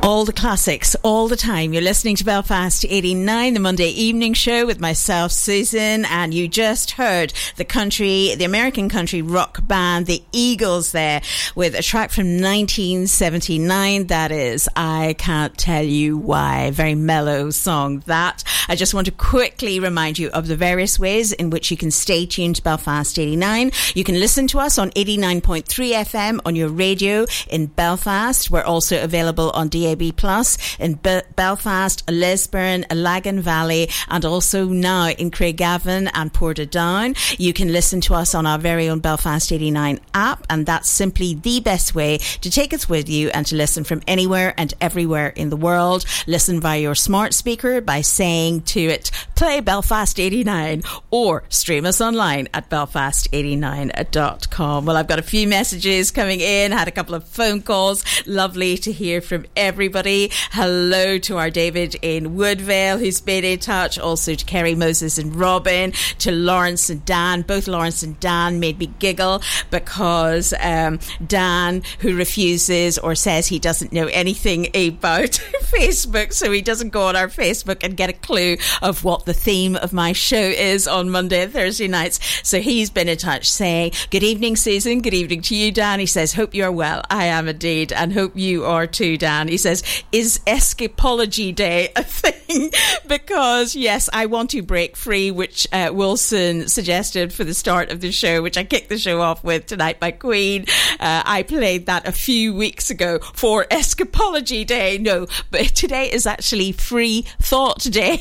All the classics, all the time. You're listening to Belfast 89, the Monday evening show with myself, Susan, and you just heard the American country rock band, the Eagles there, with a track from 1979, that is I Can't Tell You Why. Very mellow song, that. I just want to quickly remind you of the various ways in which you can stay tuned to Belfast 89. You can listen to us on 89.3 FM on your radio in Belfast. We're also available on DAB Plus in Belfast, Lisburn, Lagan Valley, and also now in Craigavon and Portadown. You can listen to us on our very own Belfast 89 app, and that's simply the best way to take us with you and to listen from anywhere and everywhere in the world. Listen via your smart speaker by saying to it, play Belfast 89, or stream us online at belfast89.com. Well, I've got a few messages coming in, had a couple of phone calls. Lovely to hear from everybody. Hello to our David in Woodvale who's been in touch, also to Kerry, Moses and Robin, to Lawrence and Dan. Both Lawrence and Dan made me giggle because Dan, who refuses or says he doesn't know anything about Facebook, so he doesn't go on our Facebook and get a clue of what the theme of my show is on Monday and Thursday nights. So he's been in touch saying, good evening, Susan. Good evening to you, Dan. He says, hope you are well. I am indeed, and hope you are too, Dan. He says, is Escapology Day a thing? Because, yes, I want to break free, which Wilson suggested for the start of the show, which I kicked the show off with tonight by Queen. I played that a few weeks ago for Escapology Day. No, but today is actually Free Thought Day.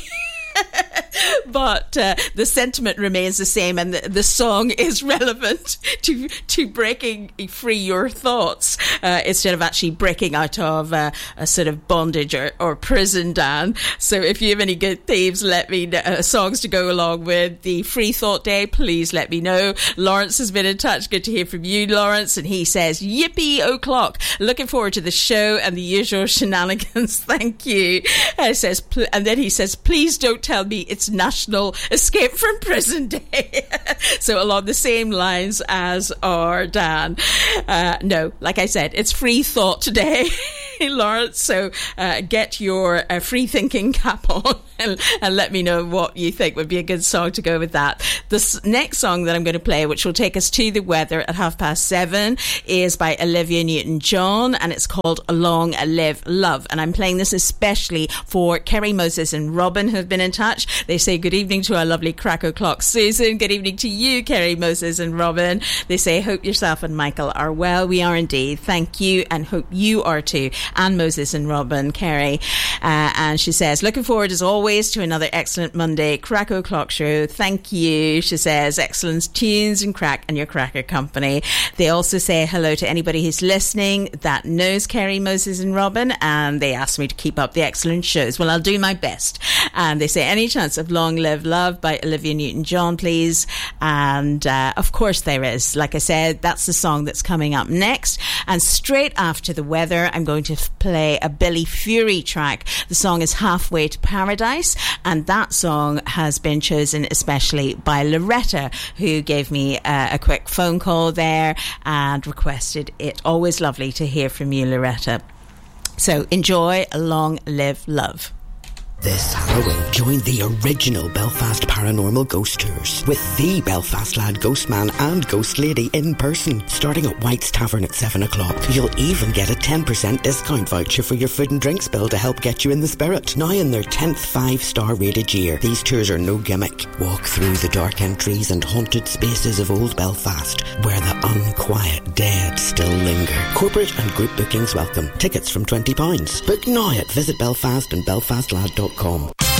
But the sentiment remains the same, and the song is relevant to breaking free your thoughts instead of actually breaking out of a sort of bondage or prison, Dan. So if you have any good themes, let me know, songs to go along with the Free Thought Day, please let me know. Lawrence has been in touch. Good to hear from you, Lawrence, and he says, yippee o'clock, looking forward to the show and the usual shenanigans. Thank you. And then he says, please don't tell me it's National Escape from Prison Day. So along the same lines as our Dan. No, like I said, it's Free Thought today, Lawrence. So get your free thinking cap on and let me know what you think would be a good song to go with that. This next song that I'm going to play, which will take us to the weather at 7:30, is by Olivia Newton-John, and it's called Long Live Love. And I'm playing this especially for Kerry, Moses and Robin, who have been in touch. They say good evening to our lovely crack o'clock Susan. Good evening to you, Kerry, Moses and Robin. They say, hope yourself and Michael are well. We are indeed. Thank you, and hope you are too. And Moses and Robin, Kerry. And she says, looking forward as always to another excellent Monday crack o'clock show. Thank you. She says, excellent tunes and crack and your cracker company. They also say hello to anybody who's listening that knows Kerry, Moses and Robin, and they ask me to keep up the excellent shows. Well, I'll do my best. And they say, any chance of Long Live Love by Olivia Newton-John, please? And of course there is. Like I said, that's the song that's coming up next. And straight after the weather, I'm going to play a Billy Fury track. The song is Halfway to Paradise, and that song has been chosen especially by Loretta, who gave me a quick phone call there and requested it. Always lovely to hear from you, Loretta. So enjoy Long Live Love. This Halloween, join the original Belfast Paranormal Ghost Tours with the Belfast Lad Ghost Man and Ghost Lady in person, starting at White's Tavern at 7 o'clock. You'll even get a 10% discount voucher for your food and drinks bill to help get you in the spirit. Now in their 10th 5-star rated year, these tours are no gimmick. Walk through the dark entries and haunted spaces of old Belfast, where the unquiet dead still linger. Corporate and group bookings welcome. Tickets from £20. Book now at Visit Belfast and belfastlad.com.